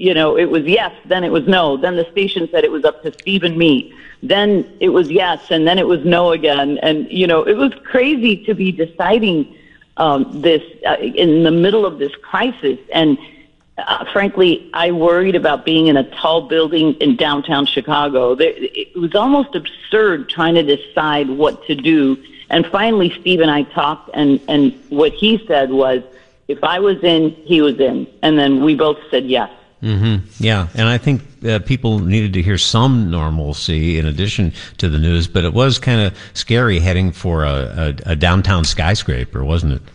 it was yes, then it was no. Then the station said it was up to Steve and me. Then it was yes, and then it was no again. And, it was crazy to be deciding this in the middle of this crisis. And frankly, I worried about being in a tall building in downtown Chicago. It was almost absurd trying to decide what to do. And finally, Steve and I talked, and what he said was, if I was in, he was in. And then we both said yes. Mm-hmm. Yeah, and I think people needed to hear some normalcy in addition to the news, but it was kind of scary heading for a downtown skyscraper, wasn't it?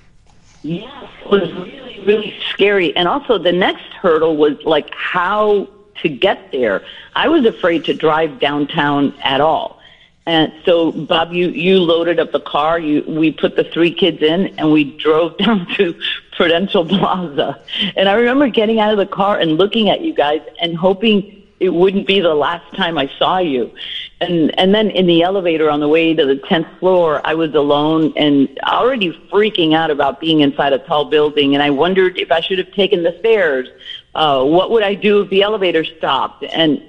Yes, it was really, really scary. And also the next hurdle was like how to get there. I was afraid to drive downtown at all. And so, Bob, you loaded up the car. We put the 3 kids in, and we drove down to Prudential Plaza. And I remember getting out of the car and looking at you guys and hoping it wouldn't be the last time I saw you. And then in the elevator on the way to the 10th floor, I was alone and already freaking out about being inside a tall building. And I wondered if I should have taken the stairs. What would I do if the elevator stopped?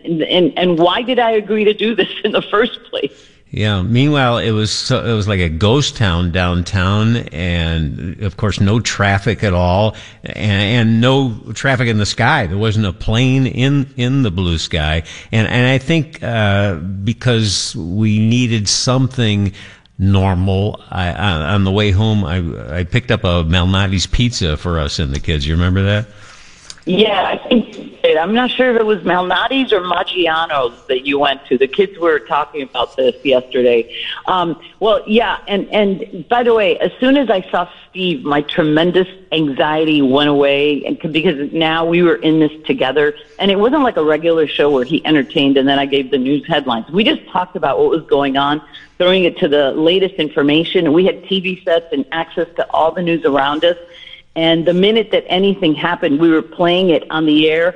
And why did I agree to do this in the first place? Yeah. Meanwhile, it was like a ghost town downtown, and of course, no traffic at all, and no traffic in the sky. There wasn't a plane in the blue sky, and I think because we needed something normal. On the way home, I picked up a Malnati's pizza for us and the kids. You remember that? Yeah, I think you did. I'm not sure if it was Malnati's or Maggiano's that you went to. The kids were talking about this yesterday. Well, yeah, and by the way, as soon as I saw Steve, my tremendous anxiety went away, and because now we were in this together, and it wasn't like a regular show where he entertained and then I gave the news headlines. We just talked about what was going on, throwing it to the latest information. We had TV sets and access to all the news around us. And the minute that anything happened, we were playing it on the air.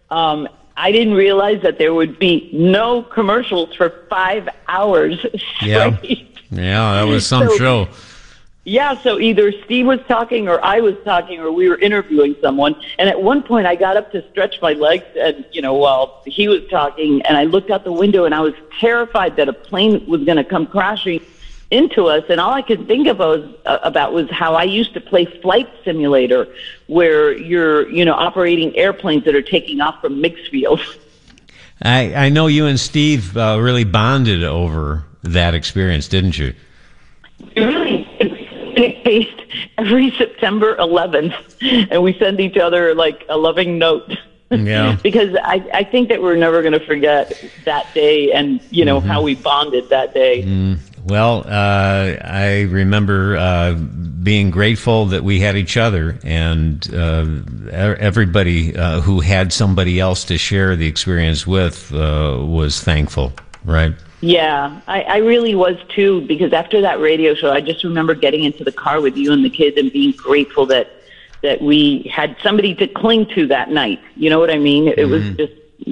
I didn't realize that there would be no commercials for 5 hours straight. Yeah, that was some show. Yeah, so either Steve was talking or I was talking or we were interviewing someone. And at one point I got up to stretch my legs and, while he was talking, and I looked out the window and I was terrified that a plane was going to come crashing into us, and all I could think about was how I used to play Flight Simulator, where you're, operating airplanes that are taking off from mixed field. I know you and Steve really bonded over that experience, didn't you? We really did. Every September 11th, and we send each other like a loving note. Yeah. Because I think that we're never going to forget that day and, how we bonded that day. Well, I remember being grateful that we had each other, and everybody who had somebody else to share the experience with was thankful, right? Yeah, I really was too, because after that radio show, I just remember getting into the car with you and the kids and being grateful that we had somebody to cling to that night. You know what I mean? It was just,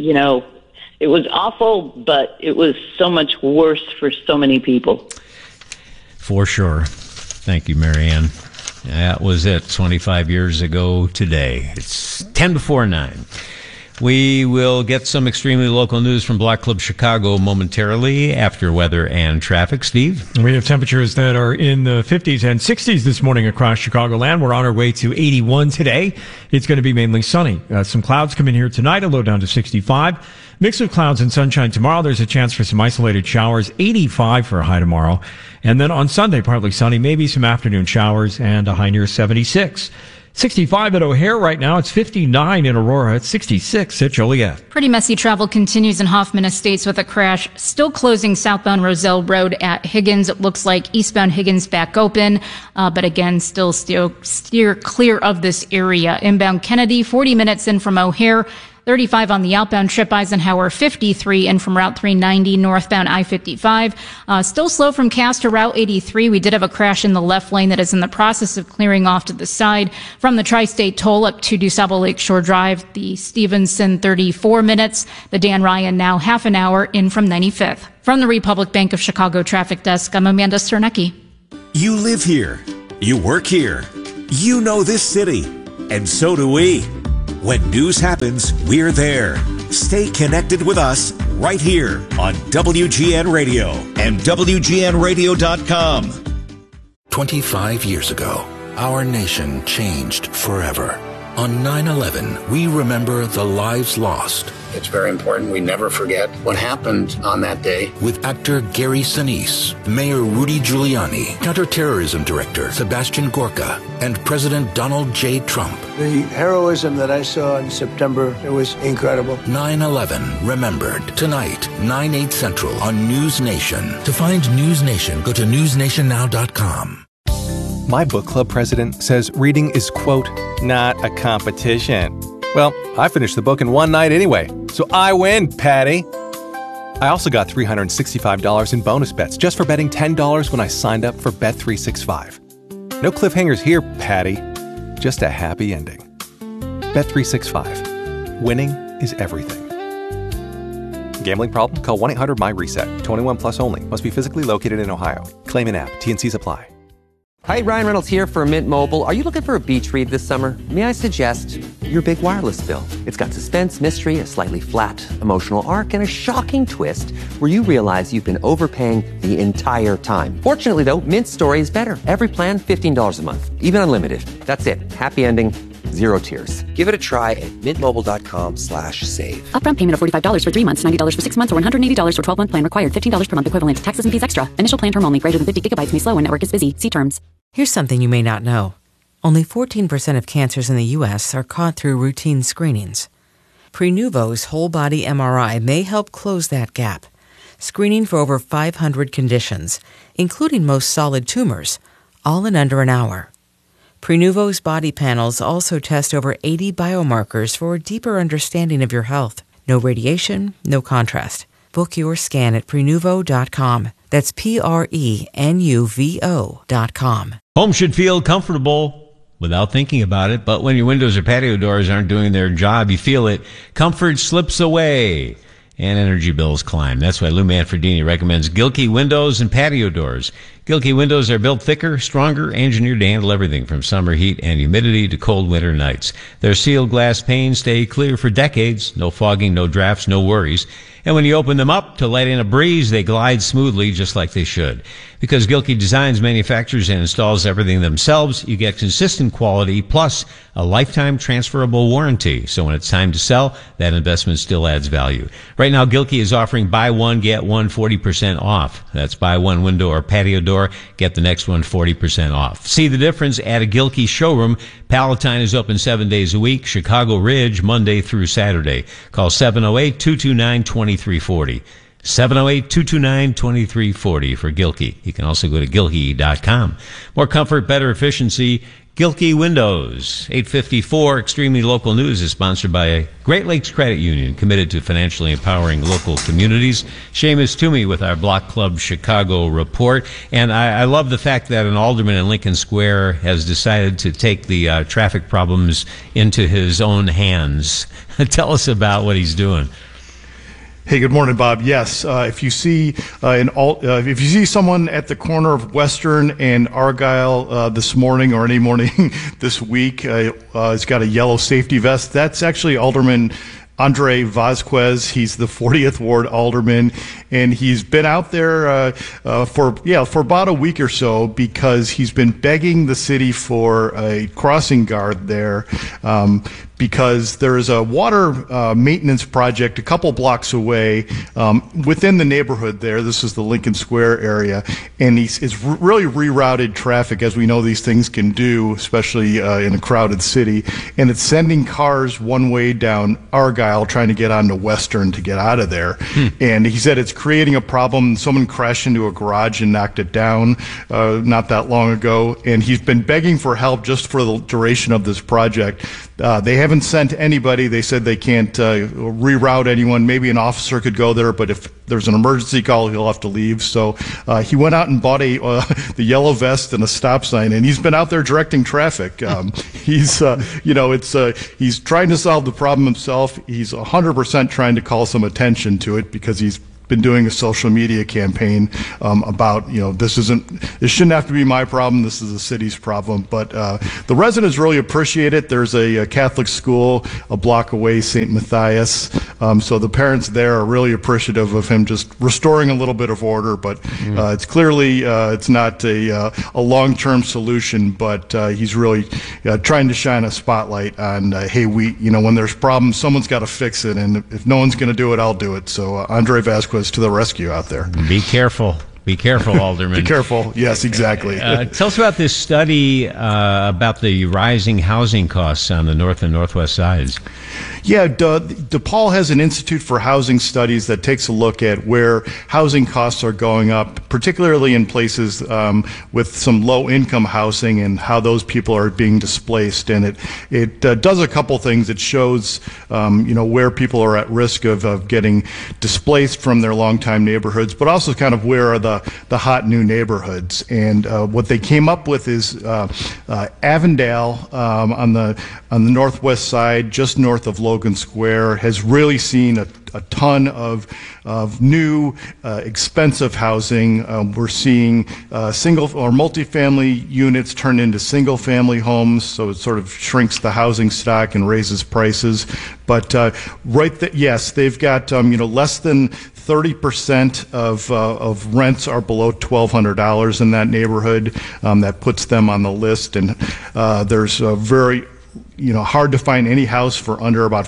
it was awful, but it was so much worse for so many people. For sure. Thank you, Marianne. That was it 25 years ago today. It's 10 before 9. We will get some extremely local news from Block Club Chicago momentarily after weather and traffic. Steve? We have temperatures that are in the 50s and 60s this morning across Chicagoland. We're on our way to 81 today. It's going to be mainly sunny. Some clouds come in here tonight, a low down to 65. Mix of clouds and sunshine tomorrow. There's a chance for some isolated showers, 85 for a high tomorrow. And then on Sunday, partly sunny, maybe some afternoon showers and a high near 76. 65 at O'Hare right now. It's 59 in Aurora. It's 66 at Joliet. Pretty messy travel continues in Hoffman Estates with a crash still closing southbound Roselle Road at Higgins. It looks like eastbound Higgins back open, but again, still steer clear of this area. Inbound Kennedy, 40 minutes in from O'Hare. 35 on the outbound trip, Eisenhower 53 in from Route 390 northbound I-55. Still slow from Cass to Route 83. We did have a crash in the left lane that is in the process of clearing off to the side from the Tri-State Toll up to DuSable Lakeshore Drive. The Stevenson 34 minutes. The Dan Ryan now half an hour in from 95th. From the Republic Bank of Chicago Traffic Desk, I'm Amanda Sternecki. You live here. You work here. You know this city. And so do we. When news happens, we're there. Stay connected with us right here on WGN Radio and WGNradio.com. 25 years ago, our nation changed forever. On 9/11, we remember the lives lost. It's very important we never forget what happened on that day. With actor Gary Sinise, Mayor Rudy Giuliani, Counterterrorism Director Sebastian Gorka, and President Donald J. Trump. The heroism that I saw in September, it was incredible. 9/11 Remembered. Tonight, 9/8 Central on News Nation. To find News Nation, go to newsnationnow.com. My book club president says reading is, quote, not a competition. Well, I finished the book in one night anyway, so I win, Patty. I also got $365 in bonus bets just for betting $10 when I signed up for Bet365. No cliffhangers here, Patty. Just a happy ending. Bet365. Winning is everything. Gambling problem? Call 1-800-MY-RESET. 21 plus only. Must be physically located in Ohio. Claim in app. T&Cs apply. Hi, Ryan Reynolds here for Mint Mobile. Are you looking for a beach read this summer? May I suggest your big wireless bill? It's got suspense, mystery, a slightly flat, emotional arc, and a shocking twist where you realize you've been overpaying the entire time. Fortunately, though, Mint's story is better. Every plan, $15 a month. Even unlimited. That's it. Happy ending. Zero tears. Give it a try at mintmobile.com/save. Upfront payment of $45 for 3 months, $90 for 6 months, or $180 for 12-month plan required. $15 per month equivalent. Taxes and fees extra. Initial plan term only. Greater than 50 gigabytes may slow when network is busy. See terms. Here's something you may not know. Only 14% of cancers in the U.S. are caught through routine screenings. Prenuvo's whole-body MRI may help close that gap, screening for over 500 conditions, including most solid tumors, all in under an hour. Prenuvo's body panels also test over 80 biomarkers for a deeper understanding of your health. No radiation, no contrast. Book your scan at Prenuvo.com. That's Prenuvo.com. Home should feel comfortable without thinking about it, but when your windows or patio doors aren't doing their job, you feel it. Comfort slips away and energy bills climb. That's why Lou Manfredini recommends Gilkey windows and patio doors. Gilkey windows are built thicker, stronger, engineered to handle everything from summer heat and humidity to cold winter nights. Their sealed glass panes stay clear for decades. No fogging, no drafts, no worries. And when you open them up to let in a breeze, they glide smoothly just like they should. Because Gilkey designs, manufactures, and installs everything themselves, you get consistent quality plus a lifetime transferable warranty. So when it's time to sell, that investment still adds value. Right now, Gilkey is offering buy one, get one 40% off. That's buy one window or patio door, get the next one 40% off. See the difference at a Gilkey showroom. Palatine is open 7 days a week. Chicago Ridge, Monday through Saturday. Call 708-229-2340. 708-229-2340 for Gilkey. You can also go to Gilkey.com. More comfort, better efficiency. Gilkey Windows. 854 Extremely Local News is sponsored by Great Lakes Credit Union, committed to financially empowering local communities. Seamus Toomey with our Block Club Chicago report. And I love the fact that an alderman in Lincoln Square has decided to take the traffic problems into his own hands. Tell us about what he's doing. Hey, good morning, Bob. Yes, if you see someone at the corner of Western and Argyle this morning or any morning this week, has got a yellow safety vest. That's actually Alderman Andre Vasquez. He's the 40th Ward Alderman, and he's been out there for about a week or so because he's been begging the city for a crossing guard there. Because there is a water maintenance project a couple blocks away within the neighborhood there. This is the Lincoln Square area, and it's really rerouted traffic, as we know these things can do, especially in a crowded city. And it's sending cars one way down Argyle trying to get onto Western to get out of there. And he said it's creating a problem. Someone crashed into a garage and knocked it down not that long ago, and he's been begging for help just for the duration of this project. They haven't sent anybody. They said they can't reroute anyone. Maybe an officer could go there, but if there's an emergency call, he'll have to leave. So he went out and bought the yellow vest and a stop sign, and he's been out there directing traffic. He's trying to solve the problem himself. He's 100% trying to call some attention to it because he's been doing a social media campaign about, this shouldn't have to be my problem. This is the city's problem. But the residents really appreciate it. There's a Catholic school a block away, St. Matthias. So the parents there are really appreciative of him just restoring a little bit of order. But it's clearly it's not a long-term solution. But he's really trying to shine a spotlight on, hey, when there's problems, someone's got to fix it. And if no one's going to do it, I'll do it. So Andre Vasquez to the rescue out there. Be careful. Be careful, Alderman. Be careful. Yes, exactly. Tell us about this study about the rising housing costs on the north and northwest sides. Yeah, DePaul has an Institute for Housing Studies that takes a look at where housing costs are going up, particularly in places with some low-income housing and how those people are being displaced. And it does a couple things. It shows, where people are at risk of getting displaced from their longtime neighborhoods, but also kind of where are the hot new neighborhoods. And what they came up with is Avondale on the northwest side, just north of Logan Square, has really seen a ton of new expensive housing. We're seeing single or multifamily units turn into single family homes, so it sort of shrinks the housing stock and raises prices. But yes, they've got less than 30% of rents are below $1,200 in that neighborhood. That puts them on the list, and there's a very hard to find any house for under about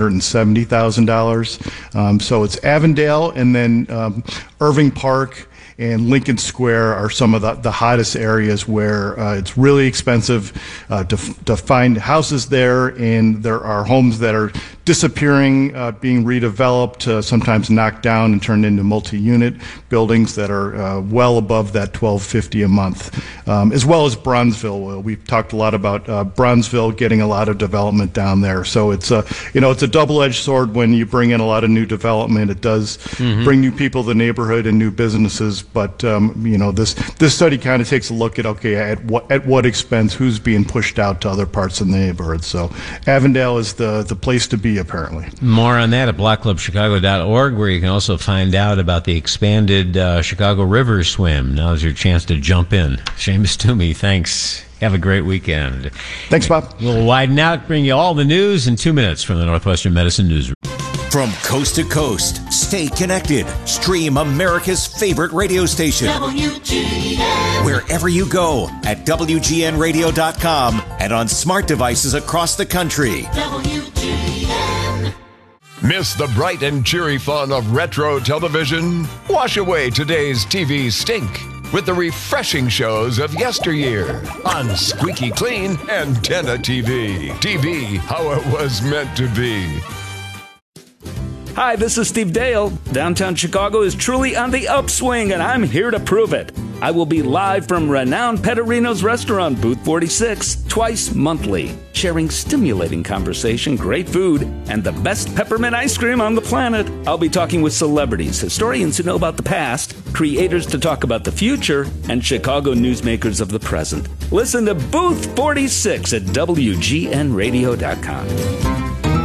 $570,000. So it's Avondale, and then Irving Park and Lincoln Square are some of the hottest areas where it's really expensive to find houses there, and there are homes that are disappearing, being redeveloped, sometimes knocked down and turned into multi-unit buildings that are well above that $1,250 a month, as well as Bronzeville. We've talked a lot about Bronzeville getting a lot of development down there. So it's it's a double-edged sword when you bring in a lot of new development. It does bring new people to the neighborhood and new businesses, but this study kind of takes a look at at what expense, who's being pushed out to other parts of the neighborhood. So Avondale is the place to be, apparently. More on that at blockclubchicago.org, where you can also find out about the expanded Chicago River Swim. Now's your chance to jump in. Seamus Toomey, thanks. Have a great weekend. Thanks, Bob. We'll widen out, bring you all the news in 2 minutes from the Northwestern Medicine Newsroom. From coast to coast, stay connected. Stream America's favorite radio station. WGN. Wherever you go at WGNradio.com and on smart devices across the country. WGN. Miss the bright and cheery fun of retro television? Wash away today's TV stink with the refreshing shows of yesteryear on Squeaky Clean Antenna TV. TV, how it was meant to be. Hi, this is Steve Dale. Downtown Chicago is truly on the upswing, and I'm here to prove it. I will be live from renowned Pettorino's restaurant, Booth 46, twice monthly, sharing stimulating conversation, great food, and the best peppermint ice cream on the planet. I'll be talking with celebrities, historians who know about the past, creators to talk about the future, and Chicago newsmakers of the present. Listen to Booth 46 at WGNradio.com.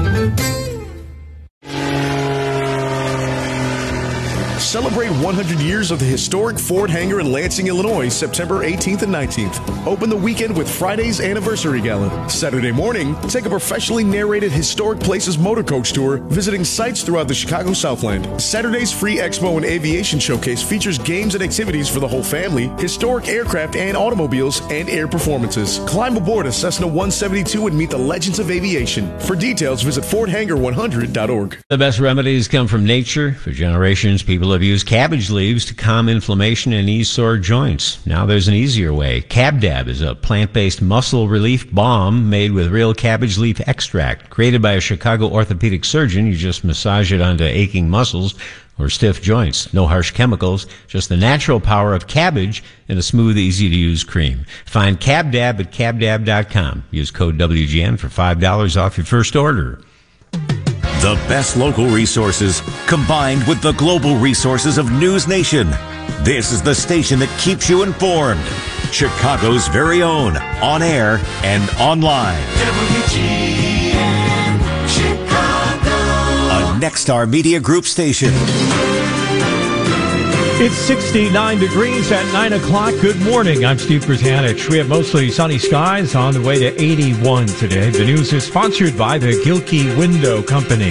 Celebrate 100 years of the historic Ford hangar in Lansing, Illinois, September 18th and 19th. Open the weekend with Friday's Anniversary Gala. Saturday morning, take a professionally narrated Historic Places motor coach tour, visiting sites throughout the Chicago Southland. Saturday's free Expo and Aviation Showcase features games and activities for the whole family, historic aircraft and automobiles, and air performances. Climb aboard a Cessna 172 and meet the legends of aviation. For details, visit FordHangar100.org. The best remedies come from nature. For generations, people have used cabbage leaves to calm inflammation and ease sore joints. Now there's an easier way. CabDab is a plant-based muscle relief balm made with real cabbage leaf extract. Created by a Chicago orthopedic surgeon, you just massage it onto aching muscles or stiff joints. No harsh chemicals, just the natural power of cabbage in a smooth, easy-to-use cream. Find CabDab at cabdab.com. Use code WGN for $5 off your first order. The best local resources combined with the global resources of News Nation. This is the station that keeps you informed. Chicago's very own, on air and online. WGN Chicago. A Nexstar Media Group station. It's 69 degrees at 9 o'clock. Good morning. I'm Steve Krasanich. We have mostly sunny skies on the way to 81 today. The news is sponsored by the Gilkey Window Company.